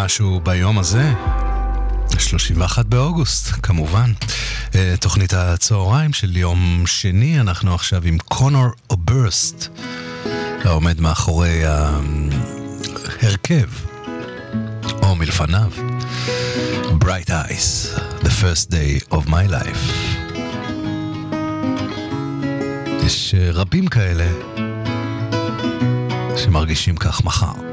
משהו ביום הזה, 31 באוגוסט, כמובן. תוכנית הצהריים של יום שני, אנחנו עכשיו עם קונור אוברסט, העומד מאחורי ההרכב, או מלפניו, Bright Eyes, The First Day of My Life. יש רבים כאלה שמרגישים כך מחר.